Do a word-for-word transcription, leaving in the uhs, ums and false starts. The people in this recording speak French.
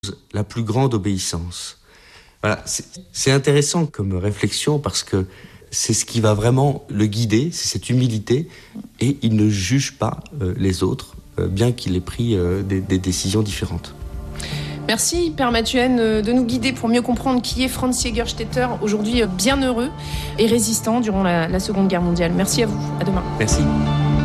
la plus grande obéissance. Voilà, c'est, c'est intéressant comme réflexion parce que c'est ce qui va vraiment le guider, c'est cette humilité, et il ne juge pas euh, les autres, euh, bien qu'il ait pris euh, des, des décisions différentes. Merci Père Mathuenne de nous guider pour mieux comprendre qui est Franz Jägerstätter, aujourd'hui bienheureux et résistant durant la, la Seconde Guerre mondiale. Merci à vous, à demain. Merci.